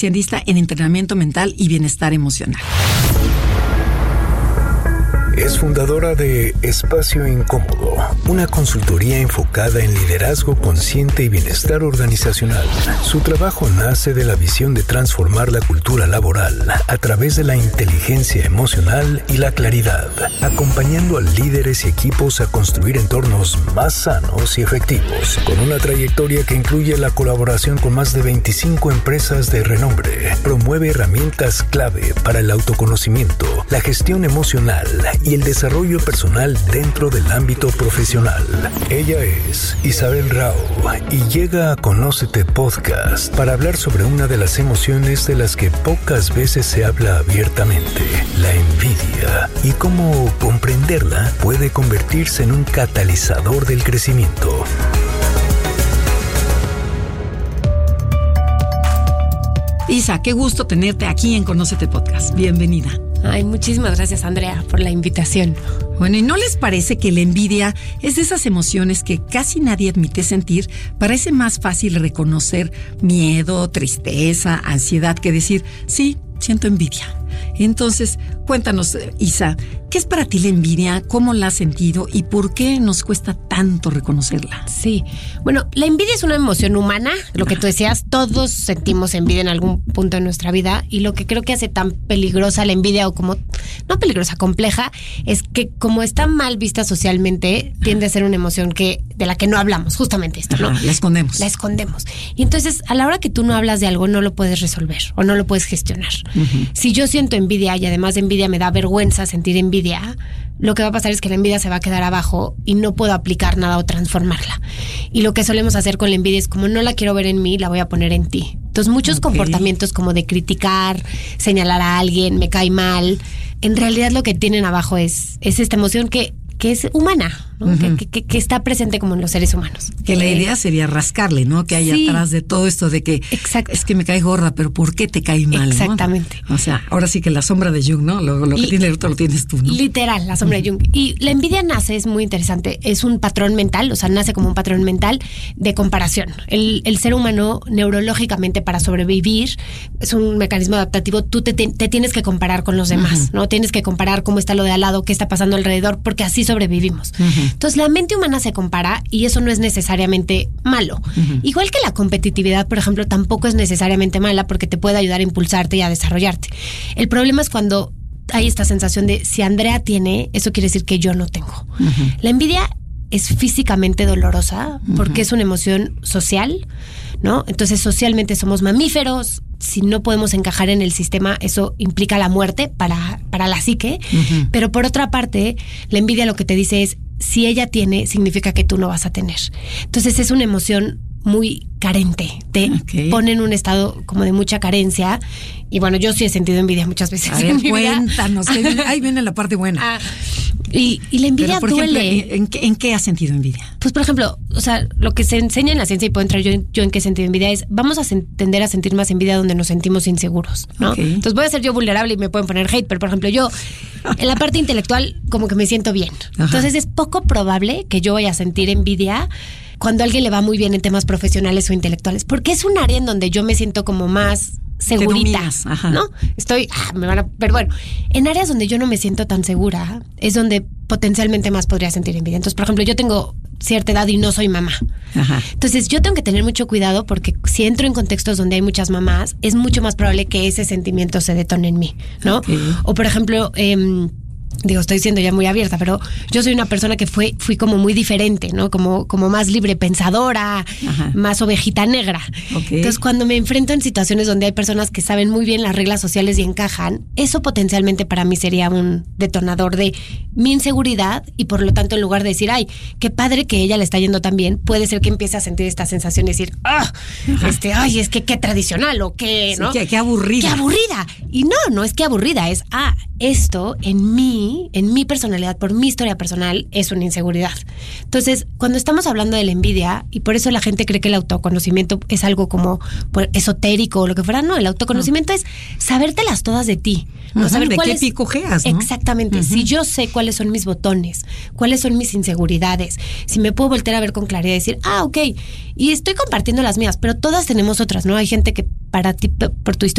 especialista en entrenamiento mental y bienestar emocional. Es fundadora de Espacio Incómodo, una consultoría enfocada en liderazgo consciente y bienestar organizacional. Su trabajo nace de la visión de transformar la cultura laboral a través de la inteligencia emocional y la claridad, acompañando a líderes y equipos a construir entornos más sanos y efectivos. Con una trayectoria que incluye la colaboración con más de 25 empresas de renombre, promueve herramientas clave para el autoconocimiento, la gestión emocional y el desarrollo personal dentro del ámbito profesional. Ella es Isabel Rao y llega a Conócete Podcast para hablar sobre una de las emociones de las que pocas veces se habla abiertamente, la envidia, y cómo comprenderla puede convertirse en un catalizador del crecimiento. Isa, qué gusto tenerte aquí en Conócete Podcast. Bienvenida. Ay, muchísimas gracias, Andrea, por la invitación. Bueno, ¿y no les parece que la envidia es de esas emociones que casi nadie admite sentir? Parece más fácil reconocer miedo, tristeza, ansiedad que decir, sí, siento envidia. Entonces, cuéntanos, Isa, ¿qué es para ti la envidia? ¿Cómo la has sentido? ¿Y por qué nos cuesta tanto reconocerla? Sí, bueno, la envidia es una emoción humana, lo que tú decías, todos sentimos envidia en algún punto de nuestra vida, y lo que creo que hace tan peligrosa la envidia, o como, no peligrosa, compleja, es que como está mal vista socialmente, tiende a ser una emoción de la que no hablamos, justamente esto, ¿no? La escondemos. La escondemos. Y entonces, a la hora que tú no hablas de algo, no lo puedes resolver o no lo puedes gestionar. Si yo siento envidia y además de envidia me da vergüenza sentir envidia, lo que va a pasar es que la envidia se va a quedar abajo y no puedo aplicar nada o transformarla. Y lo que solemos hacer con la envidia es como no la quiero ver en mí, la voy a poner en ti. Entonces muchos comportamientos como de criticar, señalar a alguien, me cae mal, en realidad lo que tienen abajo es esta emoción que es humana, ¿no? Que está presente como en los seres humanos. Que la idea sería rascarle, ¿no? Que hay atrás de todo esto de que es que me cae gorda, pero ¿por qué te cae mal? Exactamente. ¿No? O sea, ahora sí que la sombra de Jung, ¿no? Lo que tiene el otro lo tienes tú, ¿no? Literal, la sombra de Jung. Y la envidia nace, es muy interesante, es un patrón mental, o sea, nace como un patrón mental de comparación. El ser humano, neurológicamente, para sobrevivir, es un mecanismo adaptativo, tú te tienes que comparar con los demás, ¿no? Tienes que comparar cómo está lo de al lado, qué está pasando alrededor, porque así sobrevivimos. Entonces la mente humana se compara y eso no es necesariamente malo. Igual que la competitividad, por ejemplo, tampoco es necesariamente mala porque te puede ayudar a impulsarte y a desarrollarte. El problema es cuando hay esta sensación de si Andrea tiene, eso quiere decir que yo no tengo. La envidia es físicamente dolorosa porque es una emoción social, ¿no? Entonces socialmente somos mamíferos. Si no podemos encajar en el sistema, eso implica la muerte para la psique. Pero por otra parte, la envidia lo que te dice es, si ella tiene, significa que tú no vas a tener. Entonces es una emoción muy carente, te pone en un estado como de mucha carencia. Y bueno, yo sí he sentido envidia muchas veces. A ver, cuéntanos, ahí viene la parte buena. Y la envidia duele. Ejemplo, ¿en qué has sentido envidia? Pues, por ejemplo, o sea, lo que se enseña en la ciencia, y puedo entrar yo en qué he sentido envidia, es vamos a tender a sentir más envidia donde nos sentimos inseguros, ¿no? Entonces voy a ser yo vulnerable y me pueden poner hate, pero por ejemplo yo en la parte intelectual como que me siento bien. Entonces es poco probable que yo vaya a sentir envidia cuando a alguien le va muy bien en temas profesionales o intelectuales, porque es un área en donde yo me siento como más segurita, ¿no? Pero bueno, en áreas donde yo no me siento tan segura es donde potencialmente más podría sentir envidia. Entonces, por ejemplo, yo tengo cierta edad y no soy mamá. Entonces, yo tengo que tener mucho cuidado porque si entro en contextos donde hay muchas mamás, es mucho más probable que ese sentimiento se detone en mí, ¿no? O, por ejemplo, estoy siendo ya muy abierta, pero yo soy una persona que fui como muy diferente, ¿no? Como más libre pensadora, más ovejita negra. Entonces, cuando me enfrento en situaciones donde hay personas que saben muy bien las reglas sociales y encajan, eso potencialmente para mí sería un detonador de mi inseguridad y por lo tanto en lugar de decir, ay, qué padre que ella le está yendo tan bien, puede ser que empiece a sentir esta sensación de decir, ay, es que qué tradicional o qué, ¿no? Sí, qué aburrida. Qué aburrida. Y no es que aburrida, es, esto en mí mí, en mi personalidad, por mi historia personal, es una inseguridad. Entonces, cuando estamos hablando de la envidia, y por eso la gente cree que el autoconocimiento es algo como esotérico o lo que fuera, no, el autoconocimiento es sabértelas todas de ti. ¿no? Saber de qué picojeas, ¿no? Exactamente. Si yo sé cuáles son mis botones, cuáles son mis inseguridades, si me puedo voltear a ver con claridad y decir, ok, y estoy compartiendo las mías, pero todas tenemos otras, ¿no? Hay gente que para ti, por tu historia